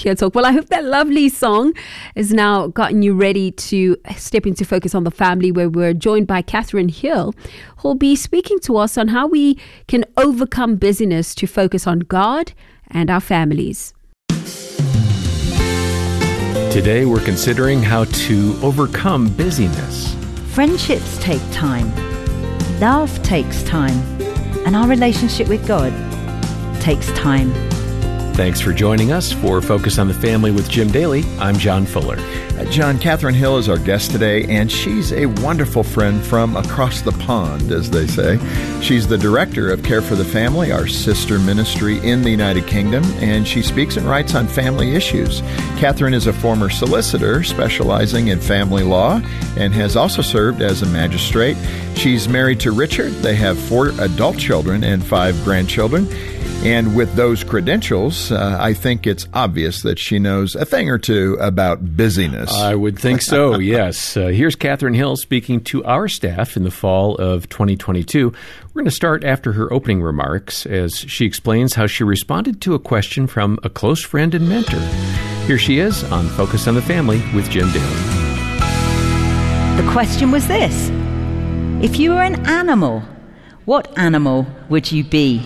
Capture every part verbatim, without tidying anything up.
Here Talk. Well, I hope that lovely song has now gotten you ready to step into Focus on the Family, where we're joined by Catherine Hill, who'll be speaking to us on how we can overcome busyness to focus on God and our families. Today, we're considering how to overcome busyness. Friendships take time. Love takes time. And our relationship with God takes time. Thanks for joining us for Focus on the Family with Jim Daly. I'm John Fuller. Uh, John, Catherine Hill is our guest today, and she's a wonderful friend from across the pond, as they say. She's the director of Care for the Family, our sister ministry in the United Kingdom, and she speaks and writes on family issues. Catherine is a former solicitor specializing in family law and has also served as a magistrate. She's married to Richard. They have four adult children and five grandchildren. And with those credentials, uh, I think it's obvious that she knows a thing or two about busyness. I would think so, yes. Uh, here's Catherine Hill speaking to our staff in the fall of twenty twenty-two. We're going to start after her opening remarks as she explains how she responded to a question from a close friend and mentor. Here she is on Focus on the Family with Jim Daly. The question was this: if you were an animal, what animal would you be?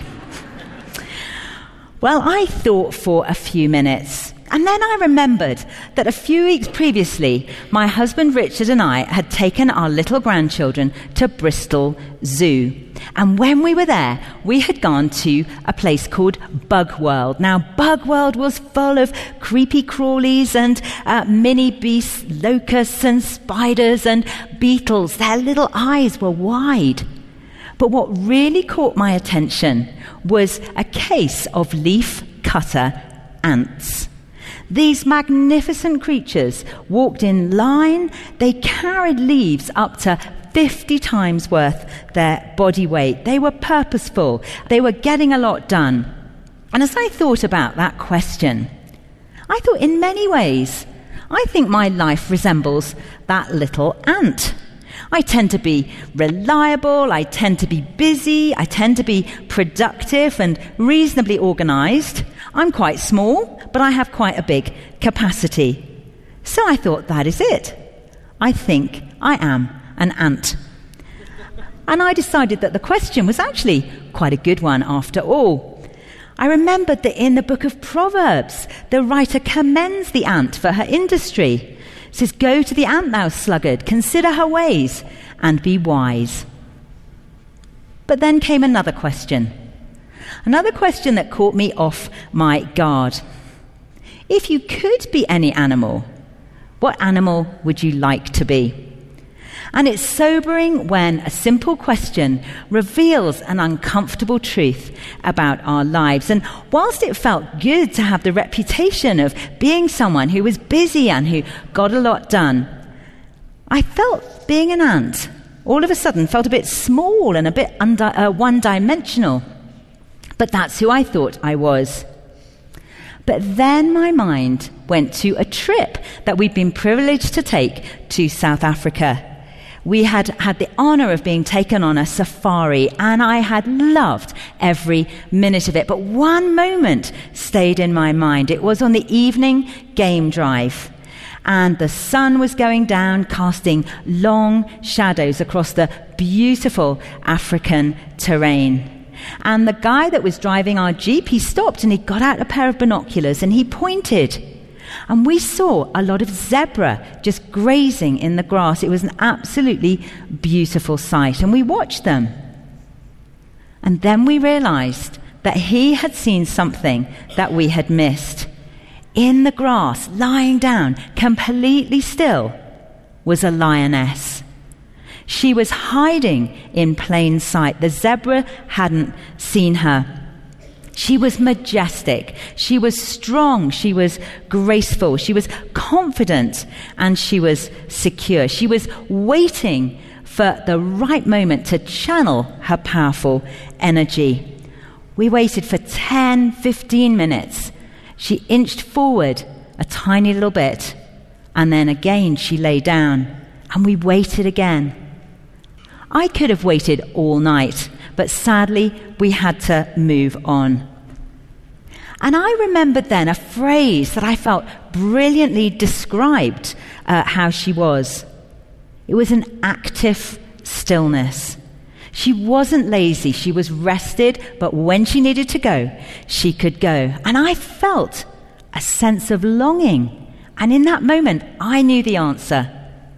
Well, I thought for a few minutes, and then I remembered that a few weeks previously, my husband Richard and I had taken our little grandchildren to Bristol Zoo. And when we were there, we had gone to a place called Bug World. Now, Bug World was full of creepy crawlies and uh, mini beasts, locusts and spiders and beetles. Their little eyes were wide. But what really caught my attention was a case of leaf cutter ants. These magnificent creatures walked in line. They carried leaves up to fifty times worth their body weight. They were purposeful. They were getting a lot done. And as I thought about that question, I thought in many ways, I think my life resembles that little ant. I tend to be reliable, I tend to be busy, I tend to be productive and reasonably organized. I'm quite small, but I have quite a big capacity. So I thought, that is it. I think I am an ant. And I decided that the question was actually quite a good one after all. I remembered that in the book of Proverbs, the writer commends the ant for her industry. It says, "Go to the ant, thou sluggard, consider her ways, and be wise." But then came another question. Another question that caught me off my guard. If you could be any animal, what animal would you like to be? And it's sobering when a simple question reveals an uncomfortable truth about our lives. And whilst it felt good to have the reputation of being someone who was busy and who got a lot done, I felt being an ant all of a sudden felt a bit small and a bit under, uh, one-dimensional. But that's who I thought I was. But then my mind went to a trip that we'd been privileged to take to South Africa. We had had the honor of being taken on a safari, and I had loved every minute of it. But one moment stayed in my mind. It was on the evening game drive, and the sun was going down, casting long shadows across the beautiful African terrain. And the guy that was driving our Jeep, he stopped and he got out a pair of binoculars and he pointed. And we saw a lot of zebra just grazing in the grass. It was an absolutely beautiful sight. And we watched them. And then we realized that he had seen something that we had missed. In the grass, lying down, completely still, was a lioness. She was hiding in plain sight. The zebra hadn't seen her. She was majestic, she was strong, she was graceful, she was confident, and she was secure. She was waiting for the right moment to channel her powerful energy. We waited for ten, fifteen minutes. She inched forward a tiny little bit, and then again she lay down, and we waited again. I could have waited all night, but sadly we had to move on. And I remembered then a phrase that I felt brilliantly described uh, how she was. It was an active stillness. She wasn't lazy. She was rested, but when she needed to go, she could go. And I felt a sense of longing. And in that moment, I knew the answer.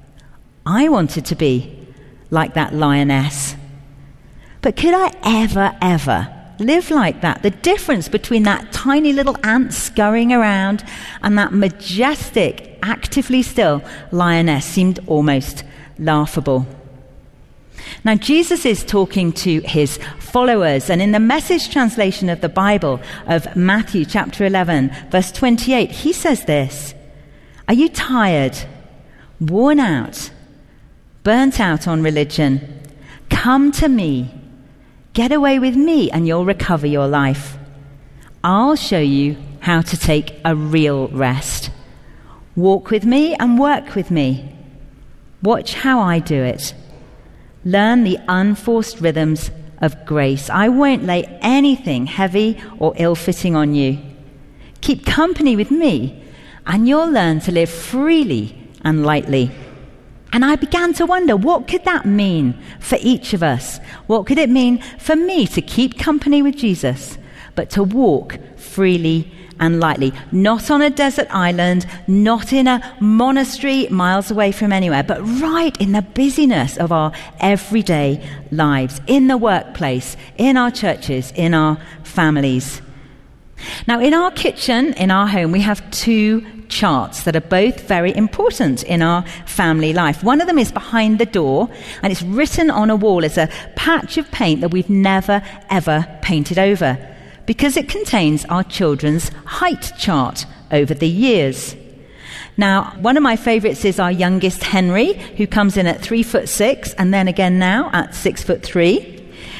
I wanted to be like that lioness. But could I ever, ever live like that? The difference between that tiny little ant scurrying around and that majestic, actively still lioness seemed almost laughable. Now, Jesus is talking to his followers, and in the Message translation of the Bible of Matthew chapter eleven, verse twenty-eight, he says this: "Are you tired, worn out, burnt out on religion? Come to me. Get away with me and you'll recover your life. I'll show you how to take a real rest. Walk with me and work with me. Watch how I do it. Learn the unforced rhythms of grace. I won't lay anything heavy or ill-fitting on you. Keep company with me and you'll learn to live freely and lightly." And I began to wonder, what could that mean for each of us? What could it mean for me to keep company with Jesus, but to walk freely and lightly? Not on a desert island, not in a monastery miles away from anywhere, but right in the busyness of our everyday lives, in the workplace, in our churches, in our families. Now, in our kitchen, in our home, we have two charts that are both very important in our family life. One of them is behind the door, and it's written on a wall as a patch of paint that we've never, ever painted over, because it contains our children's height chart over the years. Now, one of my favourites is our youngest, Henry, who comes in at three foot six, and then again now at six foot three.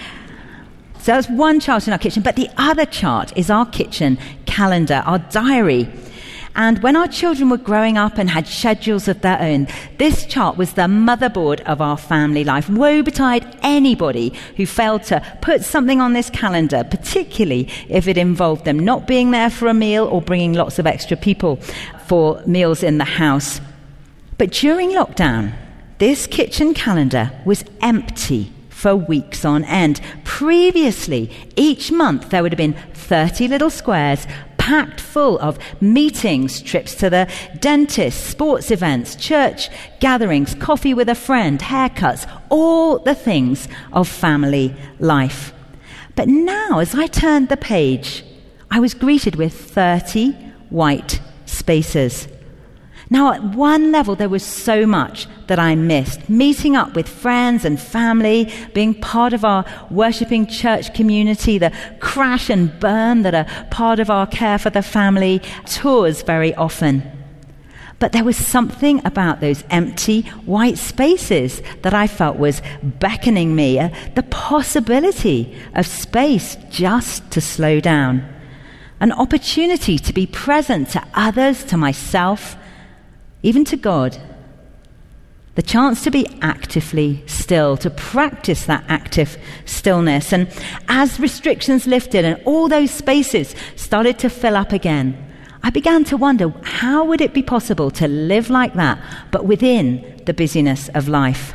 So that's one chart in our kitchen, but the other chart is our kitchen calendar, our diary. And when our children were growing up and had schedules of their own, this chart was the motherboard of our family life. Woe betide anybody who failed to put something on this calendar, particularly if it involved them not being there for a meal or bringing lots of extra people for meals in the house. But during lockdown, this kitchen calendar was empty for weeks on end. Previously, each month there would have been thirty little squares packed full of meetings, trips to the dentist, sports events, church gatherings, coffee with a friend, haircuts, all the things of family life. But now, as I turned the page, I was greeted with thirty white spaces. Now, at one level, there was so much that I missed. Meeting up with friends and family, being part of our worshipping church community, the crash and burn that are part of our care for the family, tours very often. But there was something about those empty white spaces that I felt was beckoning me, uh, the possibility of space just to slow down, an opportunity to be present to others, to myself, even to God. The chance to be actively still, to practice that active stillness. And as restrictions lifted and all those spaces started to fill up again, I began to wonder, how would it be possible to live like that, but within the busyness of life?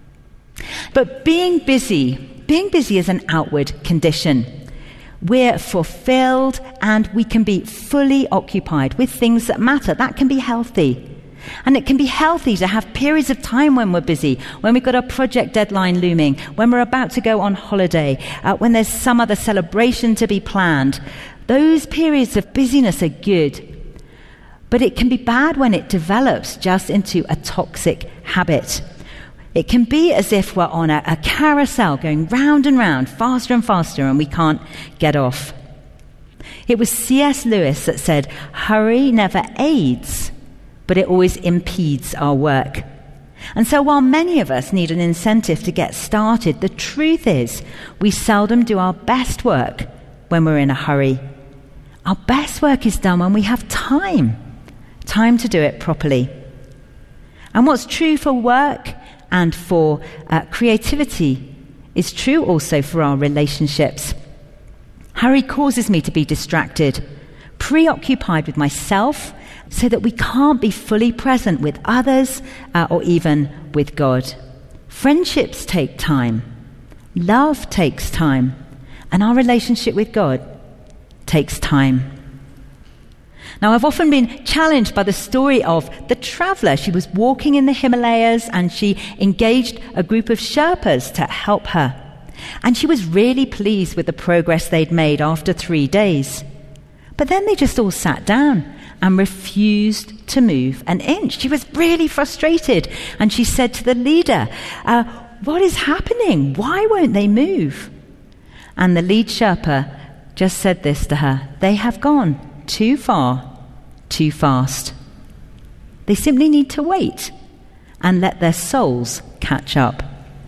But being busy, being busy is an outward condition. We're fulfilled and we can be fully occupied with things that matter. That can be healthy. And it can be healthy to have periods of time when we're busy, when we've got a project deadline looming, when we're about to go on holiday, uh, when there's some other celebration to be planned. Those periods of busyness are good. But it can be bad when it develops just into a toxic habit. It can be as if we're on a, a carousel going round and round, faster and faster, and we can't get off. It was C S Lewis that said, "Hurry never aids, but it always impedes our work." And so while many of us need an incentive to get started, the truth is we seldom do our best work when we're in a hurry. Our best work is done when we have time, time to do it properly. And what's true for work and for uh, creativity is true also for our relationships. Hurry causes me to be distracted. preoccupied with myself so that we can't be fully present with others uh, or even with God. Friendships take time. Love takes time. And our relationship with God takes time. Now, I've often been challenged by the story of the traveler. She was walking in the Himalayas and she engaged a group of Sherpas to help her. And she was really pleased with the progress they'd made after three days. But then they just all sat down and refused to move an inch. She was really frustrated. And she said to the leader, uh, what is happening? Why won't they move? And the lead Sherpa just said this to her: they have gone too far, too fast. They simply need to wait and let their souls catch up.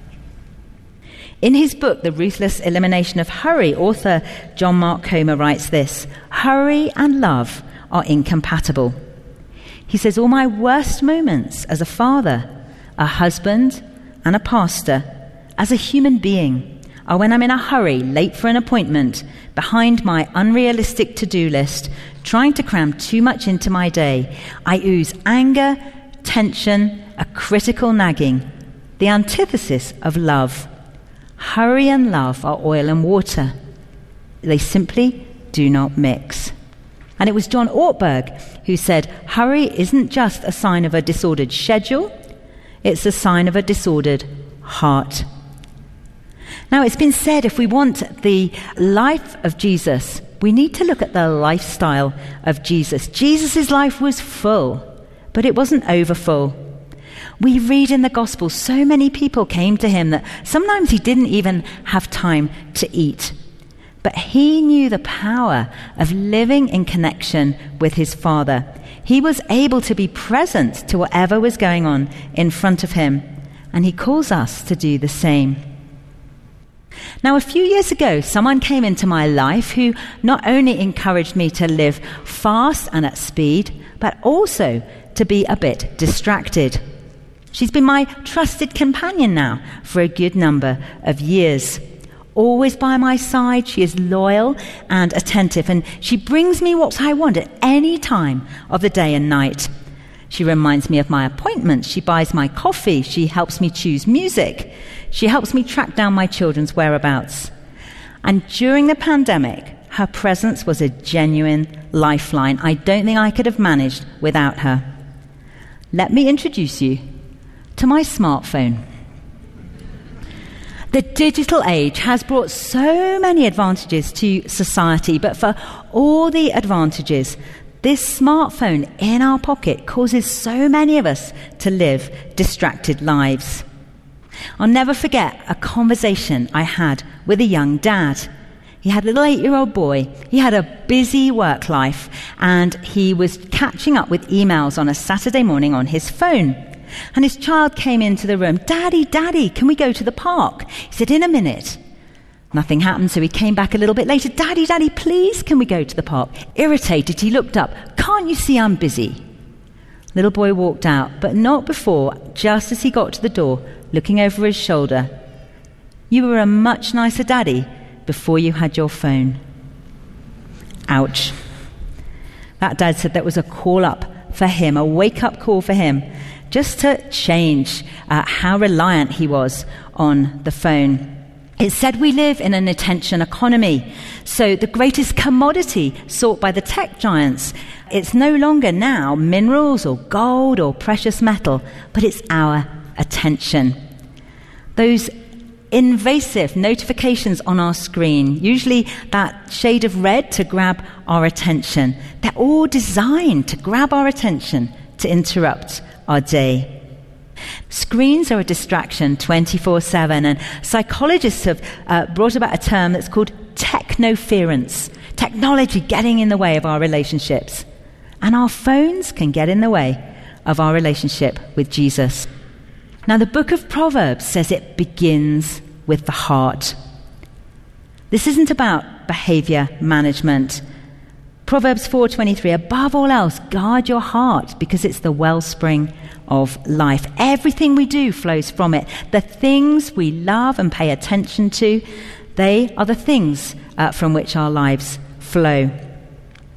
In his book, The Ruthless Elimination of Hurry, author John Mark Comer writes this: hurry and love are incompatible. He says, all my worst moments as a father, a husband, and a pastor, as a human being, are when I'm in a hurry, late for an appointment, behind my unrealistic to-do list, trying to cram too much into my day. I ooze anger, tension, a critical nagging, the antithesis of love. Hurry and love are oil and water. They simply do not mix. And it was John Ortberg who said, hurry isn't just a sign of a disordered schedule, it's a sign of a disordered heart. Now, it's been said if we want the life of Jesus, we need to look at the lifestyle of Jesus. Jesus' life was full, but it wasn't overfull. We read in the Gospel so many people came to him that sometimes he didn't even have time to eat. But he knew the power of living in connection with his Father. He was able to be present to whatever was going on in front of him, and he calls us to do the same. Now, a few years ago, someone came into my life who not only encouraged me to live fast and at speed, but also to be a bit distracted. She's been my trusted companion now for a good number of years. Always by my side, she is loyal and attentive, and she brings me what I want at any time of the day and night. She reminds me of my appointments. She buys my coffee. She helps me choose music. She helps me track down my children's whereabouts. And during the pandemic, her presence was a genuine lifeline. I don't think I could have managed without her. Let me introduce you to my smartphone. The digital age has brought so many advantages to society, but for all the advantages, this smartphone in our pocket causes so many of us to live distracted lives. I'll never forget a conversation I had with a young dad. He had a little eight-year-old boy. He had a busy work life, and he was catching up with emails on a Saturday morning on his phone. And his child came into the room. Daddy, Daddy, can we go to the park? He said, in a minute. Nothing happened, so he came back a little bit later. Daddy, Daddy, please, can we go to the park? Irritated, he looked up. Can't you see I'm busy? Little boy walked out, but not before, just as he got to the door, looking over his shoulder. You were a much nicer daddy before you had your phone. Ouch. That dad said that was a call up for him, a wake-up call for him, just to change uh, how reliant he was on the phone. It said we live in an attention economy, so the greatest commodity sought by the tech giants, it's no longer now minerals or gold or precious metal, but it's our attention. Those invasive notifications on our screen, usually that shade of red to grab our attention, they're all designed to grab our attention, to interrupt our day. Screens are a distraction twenty-four seven, and psychologists have uh, brought about a term that's called technoference, technology getting in the way of our relationships. And our phones can get in the way of our relationship with Jesus. Now, the book of Proverbs says it begins with the heart. This isn't about behavior management. Proverbs four twenty-three, above all else, guard your heart because it's the wellspring of life. Everything we do flows from it. The things we love and pay attention to, they are the things uh, from which our lives flow.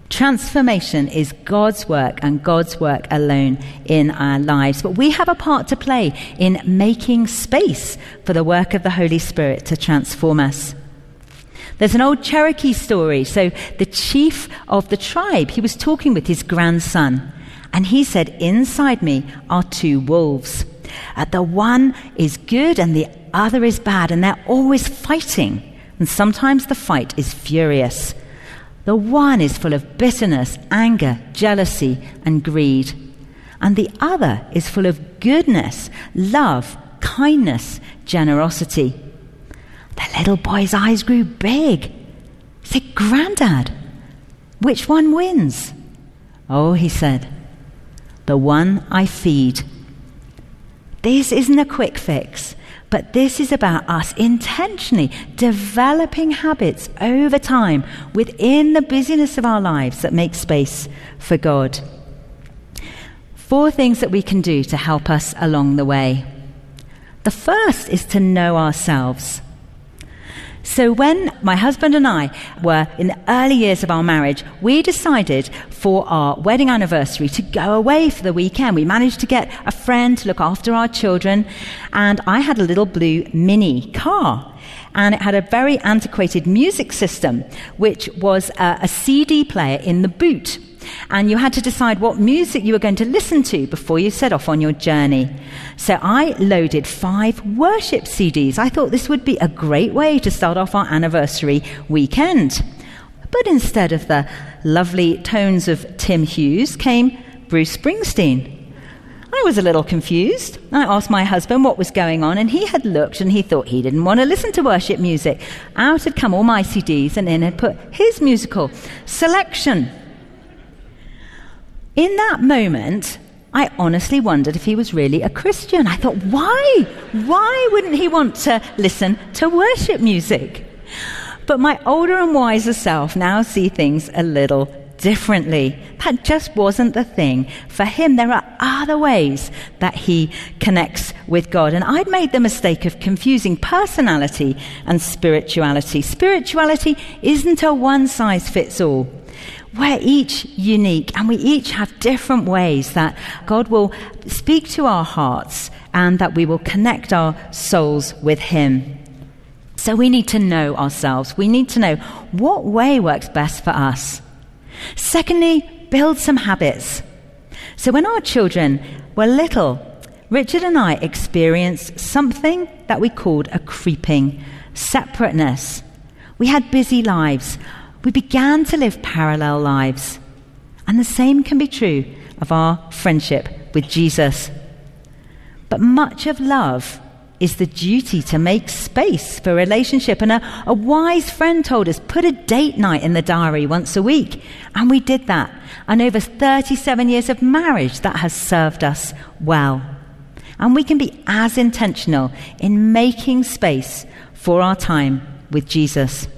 Transformation is God's work and God's work alone in our lives. But we have a part to play in making space for the work of the Holy Spirit to transform us. There's an old Cherokee story. So the chief of the tribe, he was talking with his grandson, and he said, "Inside me are two wolves. Uh, the one is good and the other is bad, and they're always fighting. And sometimes the fight is furious. The one is full of bitterness, anger, jealousy, and greed. And the other is full of goodness, love, kindness, generosity." The little boy's eyes grew big. He said, "Grandad, which one wins?" "Oh," he said, "the one I feed." This isn't a quick fix, but this is about us intentionally developing habits over time within the busyness of our lives that make space for God. Four things that we can do to help us along the way. The first is to know ourselves. So when my husband and I were in the early years of our marriage, we decided for our wedding anniversary to go away for the weekend. We managed to get a friend to look after our children, and I had a little blue mini car. And it had a very antiquated music system, which was a, a C D player in the boot. And you had to decide what music you were going to listen to before you set off on your journey. So I loaded five worship C Ds. I thought this would be a great way to start off our anniversary weekend. But instead of the lovely tones of Tim Hughes came Bruce Springsteen. I was a little confused. I asked my husband what was going on, and he had looked and he thought he didn't want to listen to worship music. Out had come all my C Ds, and in had put his musical selection. In that moment, I honestly wondered if he was really a Christian. I thought, why? Why wouldn't he want to listen to worship music? But my older and wiser self now see things a little differently. That just wasn't the thing for him. There are other ways that he connects with God. And I'd made the mistake of confusing personality and spirituality. Spirituality isn't a one-size-fits-all. We're each unique, and we each have different ways that God will speak to our hearts and that we will connect our souls with Him. So we need to know ourselves. We need to know what way works best for us. Secondly, build some habits. So when our children were little, Richard and I experienced something that we called a creeping separateness. We had busy lives. We began to live parallel lives. And the same can be true of our friendship with Jesus. But much of love is the duty to make space for relationship. And a, a wise friend told us, put a date night in the diary once a week. And we did that. And over thirty-seven years of marriage, that has served us well. And we can be as intentional in making space for our time with Jesus.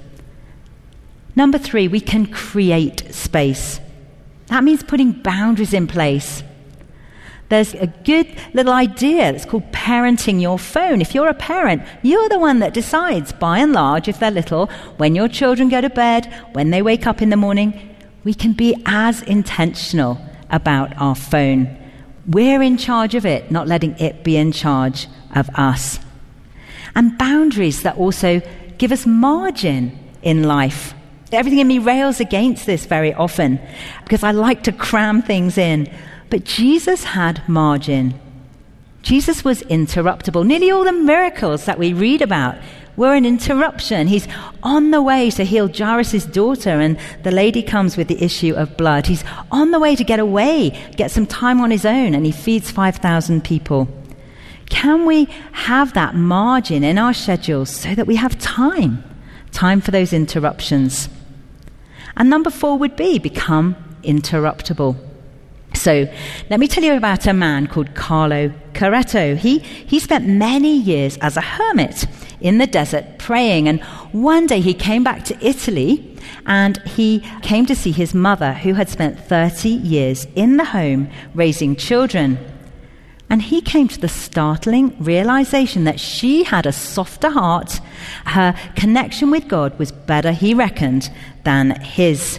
Number three, we can create space. That means putting boundaries in place. There's a good little idea that's called parenting your phone. If you're a parent, you're the one that decides, by and large, if they're little, when your children go to bed, when they wake up in the morning. We can be as intentional about our phone. We're in charge of it, not letting it be in charge of us. And boundaries that also give us margin in life. Everything in me rails against this very often because I like to cram things in. But Jesus had margin. Jesus was interruptible. Nearly all the miracles that we read about were an interruption. He's on the way to heal Jairus' daughter, and the lady comes with the issue of blood. He's on the way to get away, get some time on his own, and he feeds five thousand people. Can we have that margin in our schedules so that we have time, time for those interruptions? And number four would be become interruptible. So let me tell you about a man called Carlo Carretto. He, he spent many years as a hermit in the desert praying. And one day he came back to Italy and he came to see his mother, who had spent thirty years in the home raising children. And he came to the startling realization that she had a softer heart. Her connection with God was better, he reckoned, than his.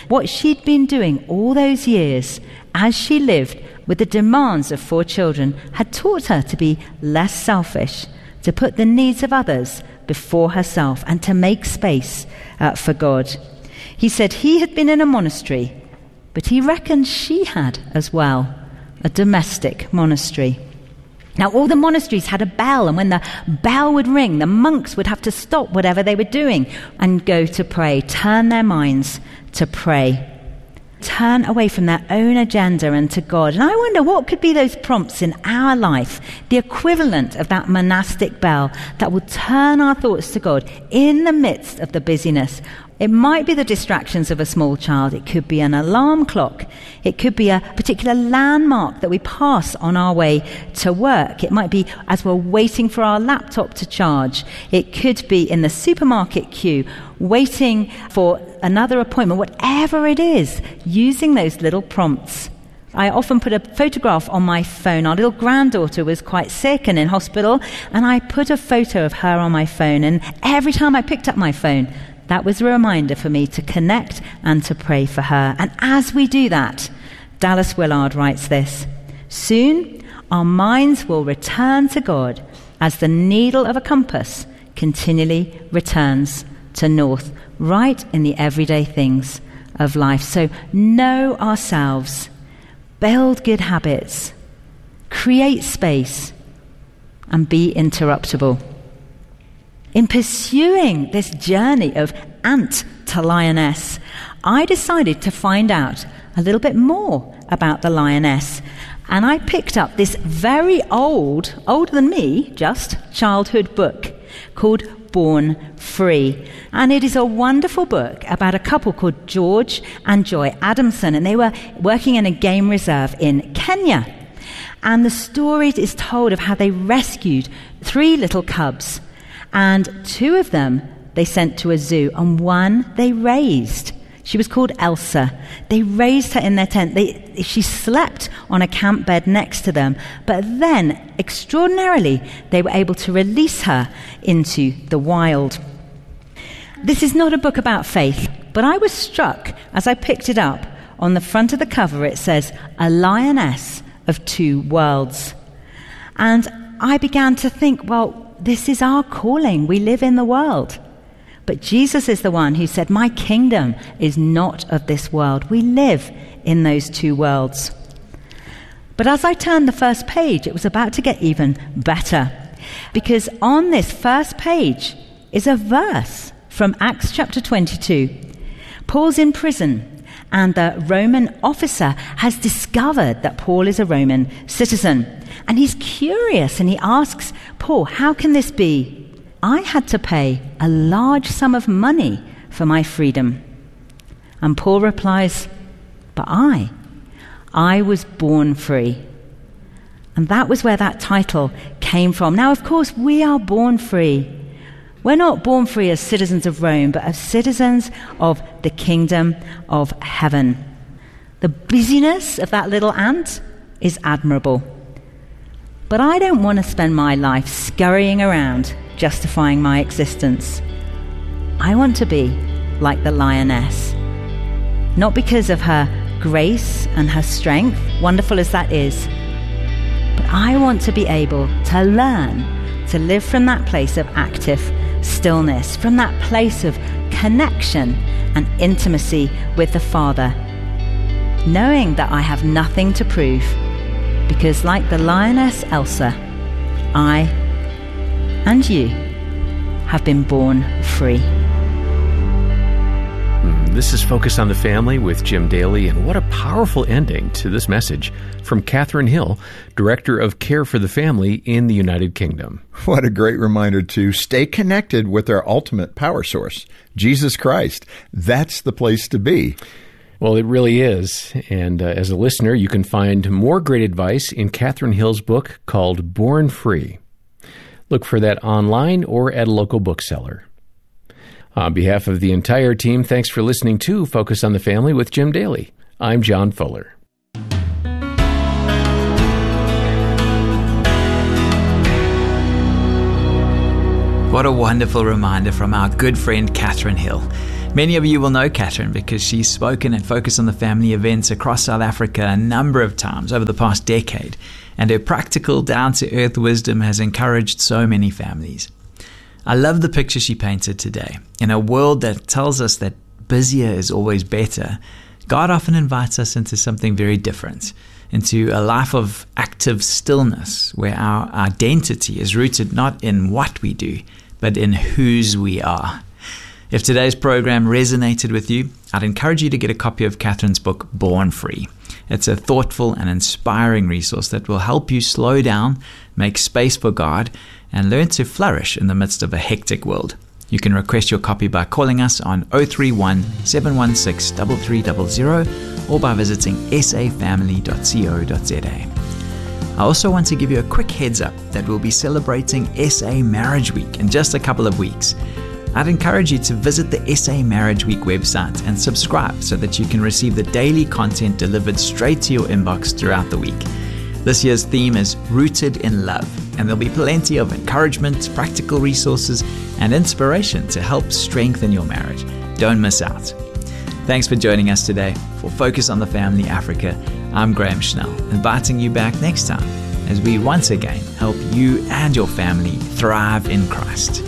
What she'd been doing all those years as she lived with the demands of four children had taught her to be less selfish, to put the needs of others before herself, and to make space uh, for God. He said he had been in a monastery, but he reckoned she had as well, a domestic monastery. Now, all the monasteries had a bell, and when the bell would ring, the monks would have to stop whatever they were doing and go to pray, turn their minds to pray, turn away from their own agenda and to God. And I wonder what could be those prompts in our life, the equivalent of that monastic bell that will turn our thoughts to God in the midst of the busyness. It might be the distractions of a small child. It could be an alarm clock. It could be a particular landmark that we pass on our way to work. It might be as we're waiting for our laptop to charge. It could be in the supermarket queue, waiting for another appointment. Whatever it is, using those little prompts. I often put a photograph on my phone. Our little granddaughter was quite sick and in hospital, and I put a photo of her on my phone. And every time I picked up my phone, that was a reminder for me to connect and to pray for her. And as we do that, Dallas Willard writes this: soon our minds will return to God as the needle of a compass continually returns to north, right in the everyday things of life. So know ourselves, build good habits, create space, and be interruptible. In pursuing this journey of ant to lioness, I decided to find out a little bit more about the lioness. And I picked up this very old, older than me, just, childhood book called Born Free. And it is a wonderful book about a couple called George and Joy Adamson. And they were working in a game reserve in Kenya. And the story is told of how they rescued three little cubs. And two of them they sent to a zoo, and one they raised. She was called Elsa. They raised her in their tent. They, she slept on a camp bed next to them. But then, extraordinarily, they were able to release her into the wild. This is not a book about faith, but I was struck as I picked it up. On the front of the cover, it says, "A lioness of two worlds." And I began to think, well, this is our calling. We live in the world. But Jesus is the one who said, my kingdom is not of this world. We live in those two worlds. But as I turned the first page, it was about to get even better. Because on this first page is a verse from Acts chapter twenty-two. Paul's in prison, and the Roman officer has discovered that Paul is a Roman citizen. And he's curious, and he asks Paul, how can this be? I had to pay a large sum of money for my freedom. And Paul replies, but I, I was born free. And that was where that title came from. Now, of course, we are born free. We're not born free as citizens of Rome, but as citizens of the kingdom of heaven. The busyness of that little ant is admirable. But I don't want to spend my life scurrying around justifying my existence. I want to be like the lioness. Not because of her grace and her strength, wonderful as that is, but I want to be able to learn to live from that place of active stillness, from that place of connection and intimacy with the Father, knowing that I have nothing to prove, because like the lioness Elsa, I and you have been born free. This is Focus on the Family with Jim Daly, and what a powerful ending to this message from Catherine Hill, Director of Care for the Family in the United Kingdom. What a great reminder to stay connected with our ultimate power source, Jesus Christ. That's the place to be. Well, it really is. And uh, as a listener, you can find more great advice in Catherine Hill's book called Born Free. Look for that online or at a local bookseller. On behalf of the entire team, thanks for listening to Focus on the Family with Jim Daly. I'm John Fuller. What a wonderful reminder from our good friend Catherine Hill. Many of you will know Catherine because she's spoken at Focus on the Family events across South Africa a number of times over the past decade, and her practical, down-to-earth wisdom has encouraged so many families. I love the picture she painted today. In a world that tells us that busier is always better, God often invites us into something very different, into a life of active stillness, where our identity is rooted not in what we do, but in whose we are. If today's program resonated with you, I'd encourage you to get a copy of Catherine's book, Born Free. It's a thoughtful and inspiring resource that will help you slow down, make space for God, and learn to flourish in the midst of a hectic world. You can request your copy by calling us on oh three one, seven one six, three three zero zero or by visiting s a family dot co dot z a. I also want to give you a quick heads up that we'll be celebrating S A Marriage Week in just a couple of weeks. I'd encourage you to visit the S A Marriage Week website and subscribe so that you can receive the daily content delivered straight to your inbox throughout the week. This year's theme is Rooted in Love, and there'll be plenty of encouragement, practical resources, and inspiration to help strengthen your marriage. Don't miss out. Thanks for joining us today for Focus on the Family Africa. I'm Graham Schnell, inviting you back next time as we once again help you and your family thrive in Christ.